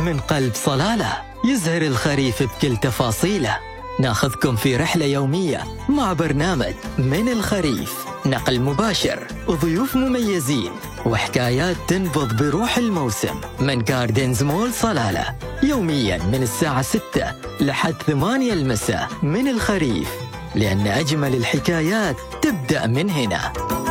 من قلب صلالة يزهر الخريف بكل تفاصيله. ناخذكم في رحلة يومية مع برنامج من الخريف، نقل مباشر وضيوف مميزين وحكايات تنبض بروح الموسم من جاردنز مول صلالة، يوميا من الساعة 6 لحد 8 المساء. من الخريف، لأن أجمل الحكايات تبدأ من هنا.